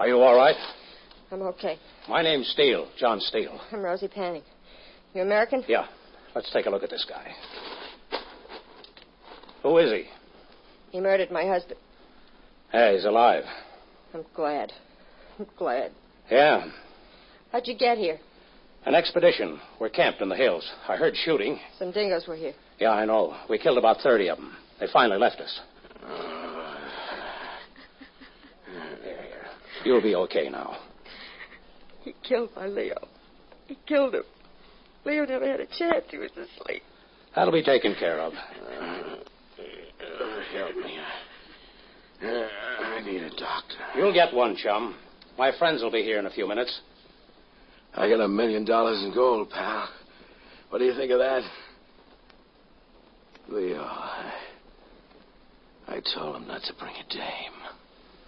Are you all right? I'm okay. My name's Steele, John Steele. I'm Rosie Panning. You American? Yeah. Let's take a look at this guy. Who is he? He murdered my husband. Yeah, he's alive. I'm glad. I'm glad. Yeah. How'd you get here? An expedition. We're camped in the hills. I heard shooting. Some dingoes were here. Yeah, I know. We killed about 30 of them. They finally left us. Here. You'll be okay now. He killed my Leo. He killed him. Leo never had a chance. He was asleep. That'll be taken care of. Help me. I need a doctor. You'll get one, chum. My friends will be here in a few minutes. I got $1 million in gold, pal. What do you think of that? Leo, I told him not to bring a dame.